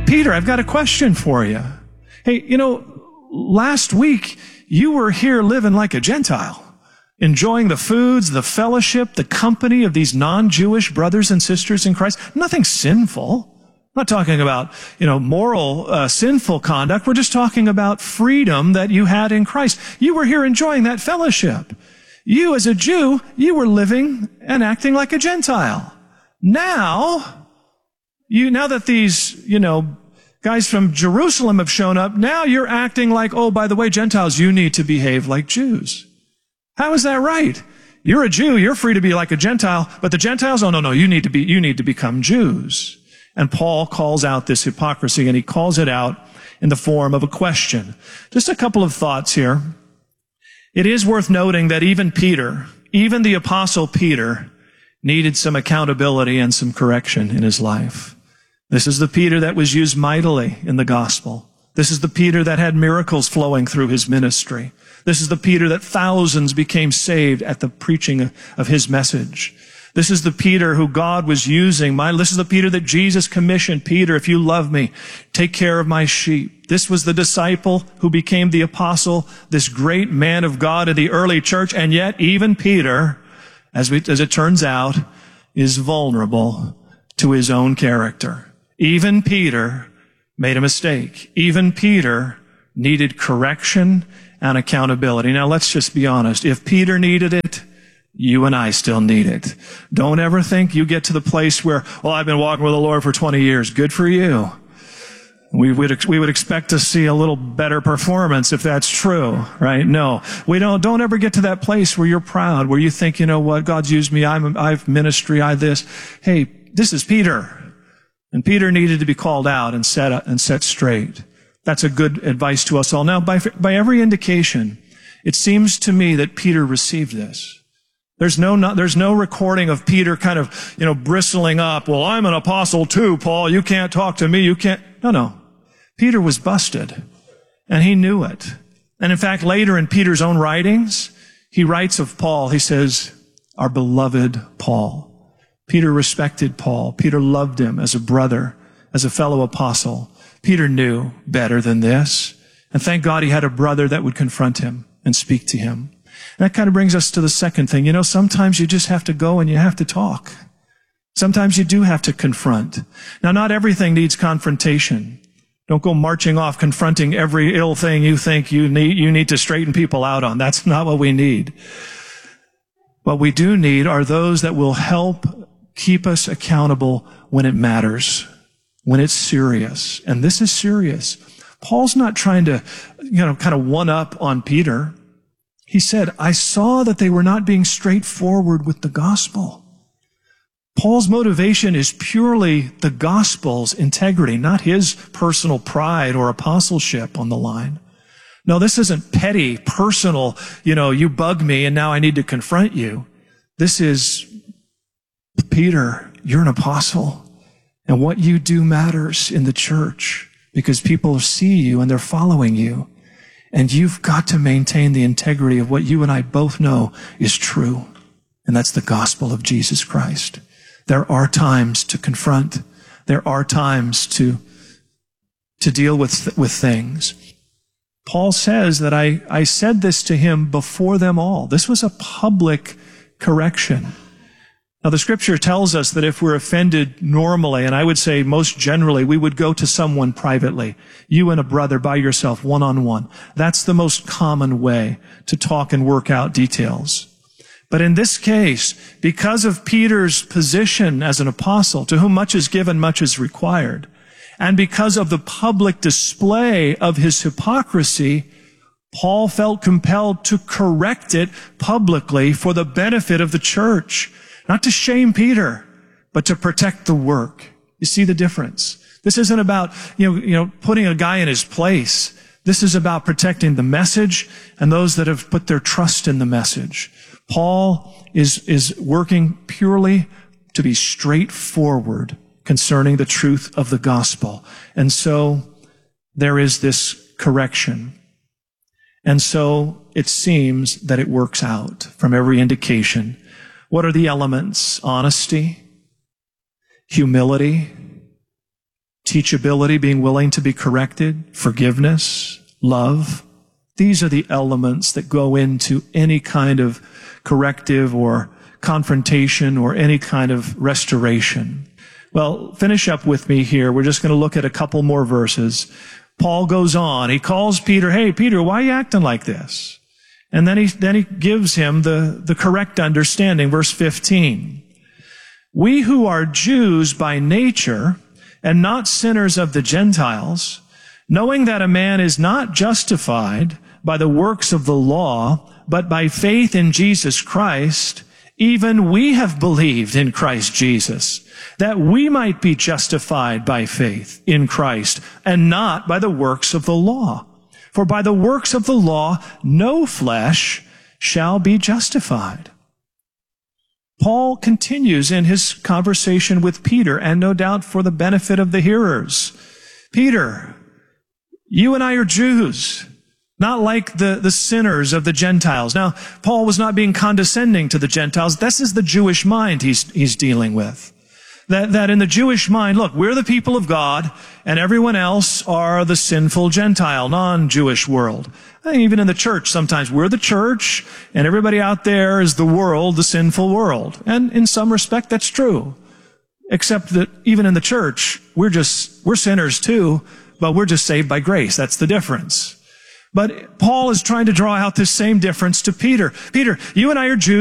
Peter, I've got a question for you. Hey, last week you were here living like a Gentile, enjoying the foods, the fellowship, the company of these non-Jewish brothers and sisters in Christ. Nothing sinful. I'm not talking about, moral, sinful conduct. We're just talking about freedom that you had in Christ. You were here enjoying that fellowship. You, as a Jew, you were living and acting like a Gentile. Now that these, guys from Jerusalem have shown up, now you're acting like, oh, by the way, Gentiles, you need to behave like Jews. How is that right? You're a Jew, you're free to be like a Gentile, but the Gentiles, oh, no, you need to become Jews. And Paul calls out this hypocrisy, and he calls it out in the form of a question. Just a couple of thoughts here. It is worth noting that even the Apostle Peter, needed some accountability and some correction in his life. This is the Peter that was used mightily in the gospel. This is the Peter that had miracles flowing through his ministry. This is the Peter that thousands became saved at the preaching of his message. This is the Peter who God was using. This is the Peter that Jesus commissioned. Peter, if you love me, take care of my sheep. This was the disciple who became the apostle, this great man of God in the early church. And yet even Peter, as it turns out, is vulnerable to his own character. Even Peter made a mistake. Even Peter needed correction and accountability. Now let's just be honest. If Peter needed it, you and I still need it. Don't ever think you get to the place where, well, I've been walking with the Lord for 20 years. Good for you. We would expect to see a little better performance if that's true, right? No, we don't ever get to that place where you're proud, where you think, you know what, God's used me, I've ministry, this. Hey, this is Peter. And Peter needed to be called out and set straight. That's a good advice to us all. Now, by every indication, it seems to me that Peter received this. There's no recording of Peter kind of, bristling up. Well, I'm an apostle too, Paul. You can't talk to me. You can't. No. Peter was busted, and he knew it. And in fact, later in Peter's own writings, he writes of Paul, he says, our beloved Paul. Peter respected Paul. Peter loved him as a brother, as a fellow apostle. Peter knew better than this. And thank God he had a brother that would confront him and speak to him. And that kind of brings us to the second thing. Sometimes you just have to go and you have to talk. Sometimes you do have to confront. Now, not everything needs confrontation. Don't go marching off confronting every ill thing you think you need to straighten people out on. That's not what we need. What we do need are those that will help keep us accountable when it matters, when it's serious. And this is serious. Paul's not trying to, kind of one up on Peter. He said, I saw that they were not being straightforward with the gospel. Paul's motivation is purely the gospel's integrity, not his personal pride or apostleship on the line. No, this isn't petty, personal, you bug me and now I need to confront you. This is, Peter, you're an apostle, and what you do matters in the church because people see you and they're following you. And you've got to maintain the integrity of what you and I both know is true. And that's the gospel of Jesus Christ. There are times to confront. There are times to deal with things. Paul says that I said this to him before them all. This was a public correction. Now, the scripture tells us that if we're offended normally, and I would say most generally, we would go to someone privately. You and a brother by yourself, one-on-one. That's the most common way to talk and work out details. But in this case, because of Peter's position as an apostle, to whom much is given, much is required, and because of the public display of his hypocrisy, Paul felt compelled to correct it publicly for the benefit of the church. Not to shame Peter, but to protect the work. You see the difference? This isn't about, putting a guy in his place. This is about protecting the message and those that have put their trust in the message. Paul is working purely to be straightforward concerning the truth of the gospel. And so there is this correction. And so it seems that it works out from every indication. What are the elements? Honesty, humility, teachability, being willing to be corrected, forgiveness, love. These are the elements that go into any kind of corrective or confrontation or any kind of restoration. Well, finish up with me here. We're just going to look at a couple more verses. Paul goes on. He calls Peter, "Hey, Peter, why are you acting like this?" And then he gives him the correct understanding. Verse 15. "We who are Jews by nature and not sinners of the Gentiles, knowing that a man is not justified by the works of the law, but by faith in Jesus Christ, even we have believed in Christ Jesus, that we might be justified by faith in Christ, and not by the works of the law. For by the works of the law, no flesh shall be justified." Paul continues in his conversation with Peter, and no doubt for the benefit of the hearers. "Peter, you and I are Jews, not like the sinners of the Gentiles." Now, Paul was not being condescending to the Gentiles. This is the Jewish mind he's dealing with. That in the Jewish mind, look, we're the people of God, and everyone else are the sinful Gentile, non-Jewish world. I think even in the church, sometimes we're the church, and everybody out there is the world, the sinful world. And in some respect, that's true. Except that even in the church, we're sinners too, but we're just saved by grace. That's the difference. But Paul is trying to draw out this same difference to Peter. "Peter, you and I are Jews.